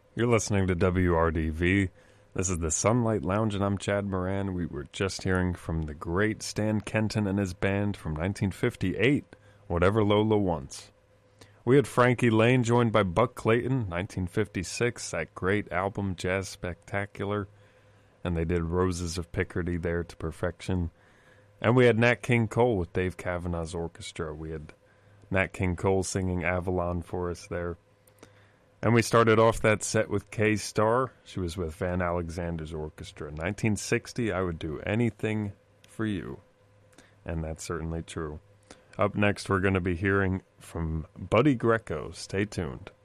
You're listening to WRDV. This is the Sunlight Lounge, and I'm Chad Moran. We were just hearing from the great Stan Kenton and his band from 1958, Whatever Lola Wants. We had Frankie Laine joined by Buck Clayton, 1956, that great album, Jazz Spectacular, and they did Roses of Picardy there to perfection. And we had Nat King Cole with Dave Cavanaugh's orchestra. We had Nat King Cole singing Avalon for us there. And we started off that set with Kay Starr. She was with Van Alexander's orchestra. 1960, I would do anything for you. And that's certainly true. Up next, we're going to be hearing from Buddy Greco. Stay tuned.